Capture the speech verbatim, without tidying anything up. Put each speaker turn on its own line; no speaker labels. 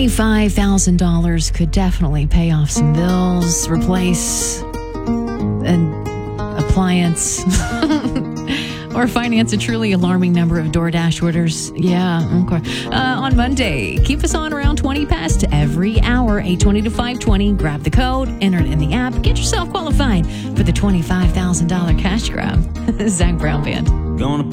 twenty-five thousand dollars could definitely pay off some bills, replace an appliance, or finance a truly alarming number of DoorDash orders. Yeah, okay. Uh, on Monday, keep us on around twenty past every hour, eight twenty to five twenty. Grab the code, enter it in the app, get yourself qualified for the twenty-five thousand dollars cash grab. Zach Brown Band.
Gonna